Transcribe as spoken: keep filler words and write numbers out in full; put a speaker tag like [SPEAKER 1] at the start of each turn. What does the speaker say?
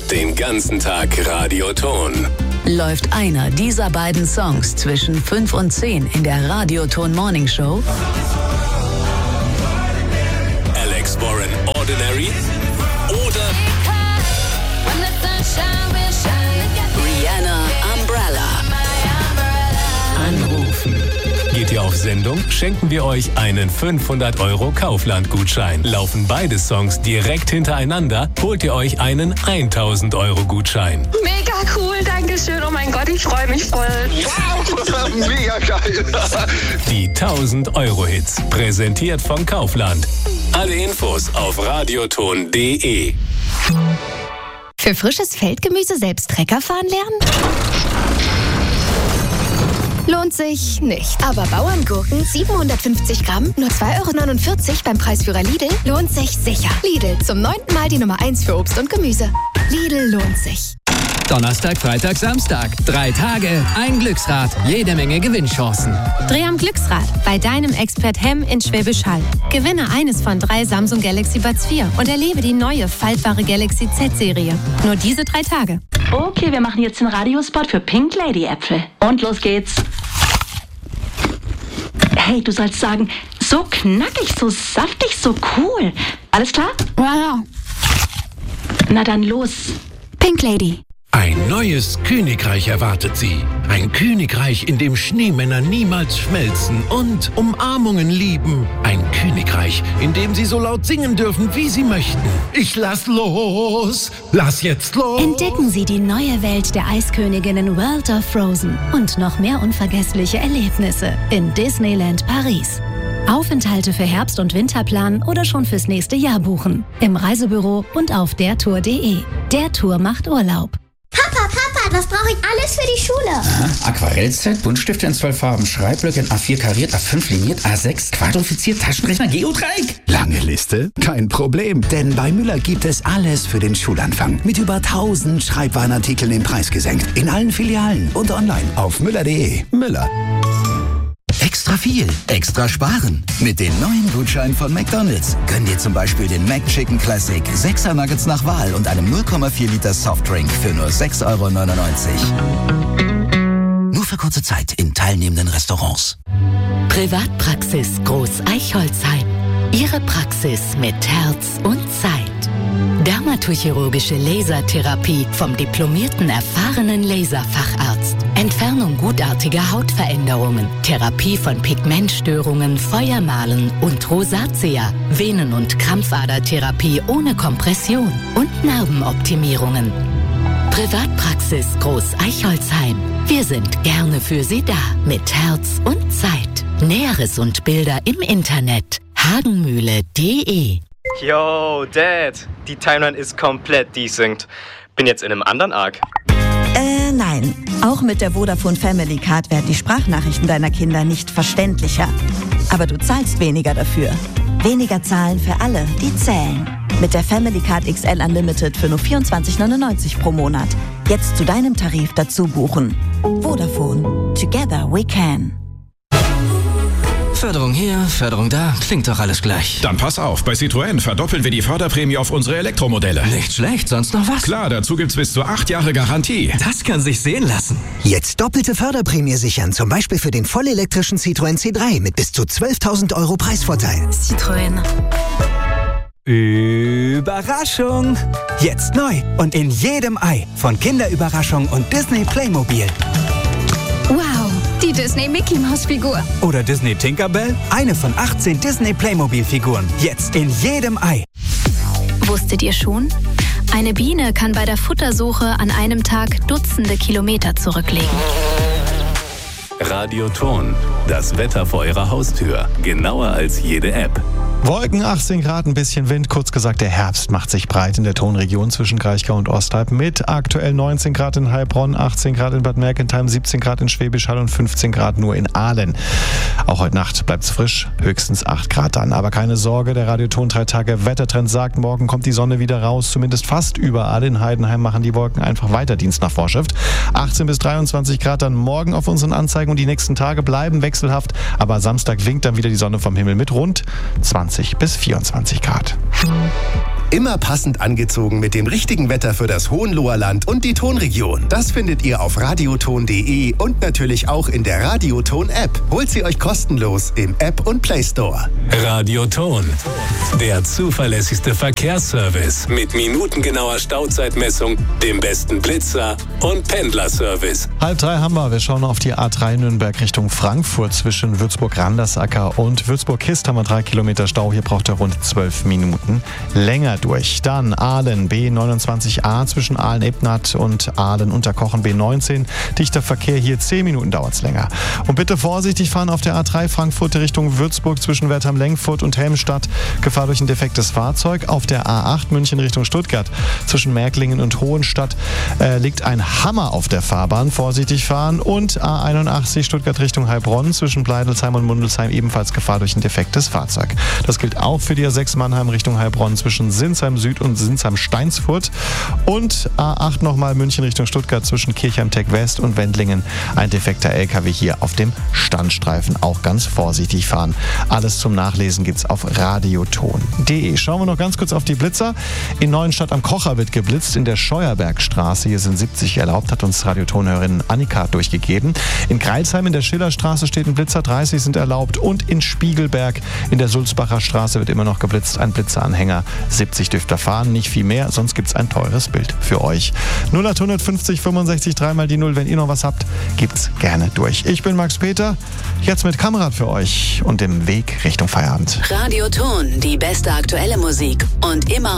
[SPEAKER 1] Den ganzen Tag Radioton.
[SPEAKER 2] Läuft einer dieser beiden Songs zwischen fünf und zehn in der Radioton Morning Show?
[SPEAKER 1] Alex Warren Ordinary? Oder
[SPEAKER 2] Rihanna Umbrella? Anrufen.
[SPEAKER 1] geht ihr auf Sendung, schenken wir euch einen fünfhundert Euro Kaufland-Gutschein. Laufen beide Songs direkt hintereinander, holt ihr euch einen tausend Euro Gutschein.
[SPEAKER 3] Mega cool, danke schön. Oh mein Gott, ich freue mich voll.
[SPEAKER 4] Wow, mega geil.
[SPEAKER 1] Die tausend Euro Hits, präsentiert von Kaufland. Alle Infos auf radioton punkt de.
[SPEAKER 5] Für frisches Feldgemüse selbst Trecker fahren lernen? Lohnt sich nicht. Aber Bauerngurken, siebenhundertfünfzig Gramm, nur zwei Euro neunundvierzig beim Preisführer Lidl, lohnt sich sicher. Lidl, zum neunten Mal die Nummer eins für Obst und Gemüse. Lidl lohnt sich.
[SPEAKER 6] Donnerstag, Freitag, Samstag. Drei Tage, ein Glücksrad, jede Menge Gewinnchancen.
[SPEAKER 7] Dreh am Glücksrad bei deinem Expert Hem in Schwäbisch Hall. Gewinne eines von drei Samsung Galaxy Buds vier und erlebe die neue faltbare Galaxy Z-Serie. Nur diese drei Tage.
[SPEAKER 8] Okay, wir machen jetzt den Radiospot für Pink Lady Äpfel. Und los geht's. Hey, du sollst sagen, so knackig, so saftig, so cool. Alles klar?
[SPEAKER 5] Ja, ja.
[SPEAKER 8] Na dann los.
[SPEAKER 5] Pink Lady.
[SPEAKER 9] Ein neues Königreich erwartet sie. Ein Königreich, in dem Schneemänner niemals schmelzen und Umarmungen lieben. Ein Königreich, in dem sie so laut singen dürfen, wie sie möchten. Ich lass los, lass jetzt los.
[SPEAKER 5] Entdecken Sie die neue Welt der Eisköniginnen World of Frozen und noch mehr unvergessliche Erlebnisse in Disneyland Paris. Aufenthalte für Herbst- und Winterplan oder schon fürs nächste Jahr buchen. Im Reisebüro und auf der tour punkt de. Der Tour macht Urlaub.
[SPEAKER 10] Papa, Papa, was brauche ich alles für die Schule?
[SPEAKER 11] Aha. Aquarellset, Buntstifte in zwölf Farben, Schreibblöcke in A vier kariert, A fünf liniert, A sechs quadrifiziert, Taschenrechner, Geodreieck.
[SPEAKER 12] Lange Liste? Kein Problem, denn bei Müller gibt es alles für den Schulanfang. Mit über tausend Schreibwarenartikeln im Preis gesenkt. In allen Filialen und online auf müller punkt de. Müller.
[SPEAKER 13] Extra viel, extra sparen. Mit den neuen Gutscheinen von McDonald's. Gönn dir zum Beispiel den McChicken Classic, sechser Nuggets nach Wahl und einem null Komma vier Liter Softdrink für nur sechs Euro neunundneunzig. Nur für kurze Zeit in teilnehmenden Restaurants.
[SPEAKER 2] Privatpraxis Groß Eichholzheim. Ihre Praxis mit Herz und Zeit. Dermatochirurgische Lasertherapie vom diplomierten, erfahrenen Laserfacharzt. Entfernung gutartiger Hautveränderungen. Therapie von Pigmentstörungen, Feuermalen und Rosatia. Venen- und Krampfadertherapie ohne Kompression. Und Narbenoptimierungen. Privatpraxis Groß Eichholzheim. Wir sind gerne für Sie da. Mit Herz und Zeit. Näheres und Bilder im Internet. hagenmühle punkt de.
[SPEAKER 14] Yo, Dad, die Timeline ist komplett desynced. Bin jetzt in einem anderen Arc.
[SPEAKER 15] Äh, nein. Auch mit der Vodafone Family Card werden die Sprachnachrichten deiner Kinder nicht verständlicher. Aber du zahlst weniger dafür. Weniger zahlen für alle, die zählen. Mit der Family Card X L Unlimited für nur vierundzwanzig neunundneunzig pro Monat. Jetzt zu deinem Tarif dazu buchen. Vodafone. Together we can.
[SPEAKER 6] Förderung hier, Förderung da, klingt doch alles gleich.
[SPEAKER 16] Dann pass auf, bei Citroën verdoppeln wir die Förderprämie auf unsere Elektromodelle.
[SPEAKER 6] Nicht schlecht, sonst noch was?
[SPEAKER 16] Klar, dazu gibt's bis zu acht Jahre Garantie.
[SPEAKER 6] Das kann sich sehen lassen.
[SPEAKER 17] Jetzt doppelte Förderprämie sichern, zum Beispiel für den vollelektrischen Citroën C drei mit bis zu zwölftausend Euro Preisvorteil.
[SPEAKER 5] Citroën.
[SPEAKER 18] Überraschung! Jetzt neu und in jedem Ei von Kinderüberraschung und Disney Playmobil.
[SPEAKER 5] Wow, die Disney Mickey Maus Figur.
[SPEAKER 18] Oder Disney Tinkerbell, eine von achtzehn Disney Playmobil Figuren. Jetzt in jedem Ei.
[SPEAKER 5] Wusstet ihr schon? Eine Biene kann bei der Futtersuche an einem Tag Dutzende Kilometer zurücklegen.
[SPEAKER 1] Radioton, das Wetter vor Ihrer Haustür. Genauer als jede App.
[SPEAKER 19] Wolken, achtzehn Grad, ein bisschen Wind. Kurz gesagt, der Herbst macht sich breit in der Tonregion zwischen Kraichgau und Ostalb mit aktuell neunzehn Grad in Heilbronn, achtzehn Grad in Bad Mergentheim, siebzehn Grad in Schwäbisch Hall und fünfzehn Grad nur in Aalen. Auch heute Nacht bleibt es frisch, höchstens acht Grad dann. Aber keine Sorge, der Radioton drei Tage Wettertrend sagt, morgen kommt die Sonne wieder raus, zumindest fast überall. In Heidenheim machen die Wolken einfach weiter Dienst nach Vorschrift. achtzehn bis dreiundzwanzig Grad dann morgen auf unseren Anzeigen und die nächsten Tage bleiben wechselhaft. Aber Samstag winkt dann wieder die Sonne vom Himmel mit rund zwanzig bis vierundzwanzig Grad.
[SPEAKER 20] Immer passend angezogen mit dem richtigen Wetter für das Hohenloher Land und die Tonregion. Das findet ihr auf radioton punkt de und natürlich auch in der Radioton-App. Holt sie euch kostenlos im App und Play Store.
[SPEAKER 1] Radioton, der zuverlässigste Verkehrsservice mit minutengenauer Stauzeitmessung, dem besten Blitzer und Pendlerservice.
[SPEAKER 19] Halb drei haben wir. Wir schauen auf die A drei Nürnberg Richtung Frankfurt. Zwischen Würzburg-Randersacker und Würzburg-Kist haben wir drei Kilometer Stau. Hier braucht er rund zwölf Minuten länger durch. Dann Aalen B neunundzwanzig a zwischen Aalen-Ebnath und Aalen-Unterkochen B neunzehn. Dichter Verkehr hier, zehn Minuten dauert es länger. Und bitte vorsichtig fahren auf der A drei Frankfurt Richtung Würzburg zwischen Wertheim-Lengfurt und Helmstadt. Gefahr durch ein defektes Fahrzeug. Auf der A acht München Richtung Stuttgart zwischen Märklingen und Hohenstadt äh, liegt ein Hammer auf der Fahrbahn. Vorsichtig fahren. Und A einundachtzig Stuttgart Richtung Heilbronn zwischen Bleidelsheim und Mundelsheim ebenfalls Gefahr durch ein defektes Fahrzeug. Das gilt auch für die A sechs Mannheim Richtung Heilbronn zwischen Sinsheim Süd und Sinsheim Steinsfurt. Und A acht nochmal München Richtung Stuttgart zwischen Kirchheim-Tech West und Wendlingen. Ein defekter L K W hier auf dem Standstreifen. Auch ganz vorsichtig fahren. Alles zum Nachlesen gibt's auf radioton punkt de. Schauen wir noch ganz kurz auf die Blitzer. In Neuenstadt am Kocher wird geblitzt. In der Scheuerbergstraße, hier sind siebzig erlaubt, hat uns Radiotonhörerin Annika durchgegeben. In Greilsheim in der Schillerstraße steht ein Blitzer, dreißig sind erlaubt. Und in Spiegelberg in der Sulzbacher Straße wird immer noch geblitzt. Ein Blitzeranhänger, siebzig dürft ihr fahren, nicht viel mehr, sonst gibt's ein teures Bild für euch. null acht fünfzig fünfundsechzig dreimal die null. Wenn ihr noch was habt, gibt's gerne durch. Ich bin Max Peter, jetzt mit Kamerad für euch und dem Weg Richtung Feierabend.
[SPEAKER 2] Radioton, die beste aktuelle Musik und immer